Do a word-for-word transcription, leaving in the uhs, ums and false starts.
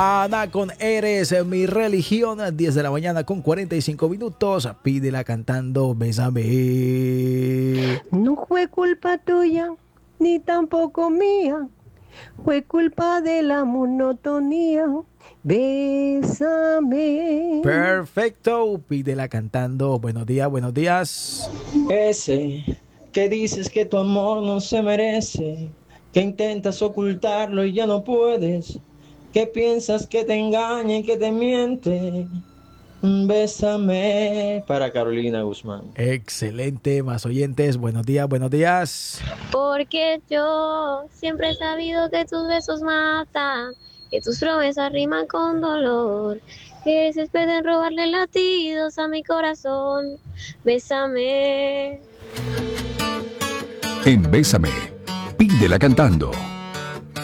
Ana con Eres mi religión, diez de la mañana con cuarenta y cinco minutos. Pídela cantando Bésame. No fue culpa tuya, ni tampoco mía. Fue culpa de la monotonía. Bésame. Perfecto, pídela cantando. Buenos días, buenos días. Ese que dices que tu amor no se merece, que intentas ocultarlo y ya no puedes, que piensas que te engaña y que te miente. Bésame. Para Carolina Guzmán. Excelente, más oyentes. Buenos días, buenos días. Porque yo siempre he sabido que tus besos matan, que tus promesas riman con dolor, que se pueden robarle latidos a mi corazón. Bésame. En Bésame, pídela cantando.